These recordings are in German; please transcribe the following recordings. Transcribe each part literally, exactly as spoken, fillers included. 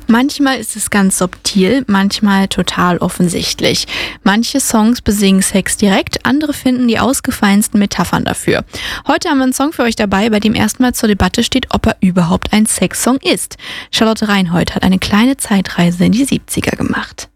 Manchmal ist es ganz subtil, manchmal total offensichtlich. Manche Songs besingen Sex direkt, andere finden die ausgefallensten Metaphern dafür. Heute haben wir einen Song für euch dabei, bei dem erstmal zur Debatte steht, ob er überhaupt ein Sexsong ist. Charlotte Reinhold hat eine kleine Zeitreise in die siebziger gemacht.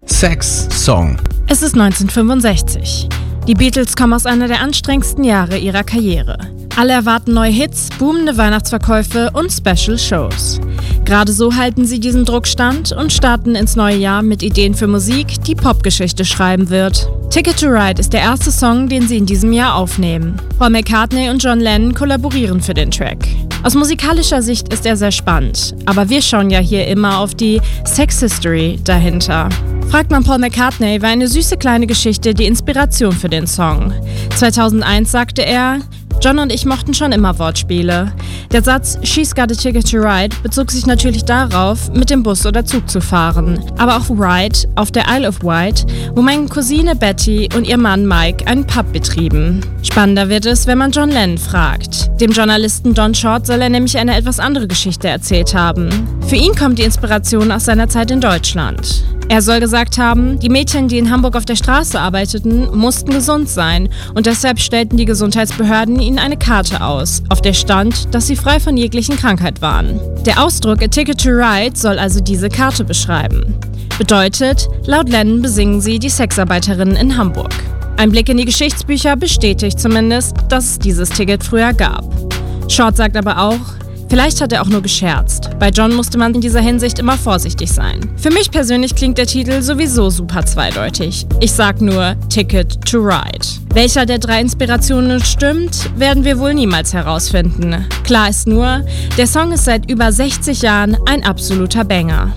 Sex-Song. Es ist neunzehnhundertfünfundsechzig. Die Beatles kommen aus einer der anstrengendsten Jahre ihrer Karriere. Alle erwarten neue Hits, boomende Weihnachtsverkäufe und Special Shows. Gerade so halten sie diesen Druck stand und starten ins neue Jahr mit Ideen für Musik, die Popgeschichte schreiben wird. Ticket to Ride ist der erste Song, den sie in diesem Jahr aufnehmen. Paul McCartney und John Lennon kollaborieren für den Track. Aus musikalischer Sicht ist er sehr spannend, aber wir schauen ja hier immer auf die Sex-History dahinter. Fragt man Paul McCartney, war eine süße kleine Geschichte die Inspiration für den Song. zweitausendeins sagte er: John und ich mochten schon immer Wortspiele. Der Satz "She's got a ticket to ride" bezog sich natürlich darauf, mit dem Bus oder Zug zu fahren. Aber auch Ride auf der Isle of Wight, wo meine Cousine Betty und ihr Mann Mike einen Pub betrieben. Spannender wird es, wenn man John Lennon fragt. Dem Journalisten Don Short soll er nämlich eine etwas andere Geschichte erzählt haben. Für ihn kommt die Inspiration aus seiner Zeit in Deutschland. Er soll gesagt haben, die Mädchen, die in Hamburg auf der Straße arbeiteten, mussten gesund sein und deshalb stellten die Gesundheitsbehörden ihnen eine Karte aus, auf der stand, dass sie frei von jeglichen Krankheit waren. Der Ausdruck "A Ticket to Ride" soll also diese Karte beschreiben. Bedeutet, laut Lennon besingen sie die Sexarbeiterinnen in Hamburg. Ein Blick in die Geschichtsbücher bestätigt zumindest, dass es dieses Ticket früher gab. Short sagt aber auch, vielleicht hat er auch nur gescherzt. Bei John musste man in dieser Hinsicht immer vorsichtig sein. Für mich persönlich klingt der Titel sowieso super zweideutig. Ich sag nur Ticket to Ride. Welcher der drei Inspirationen stimmt, werden wir wohl niemals herausfinden. Klar ist nur, der Song ist seit über sechzig Jahren ein absoluter Banger.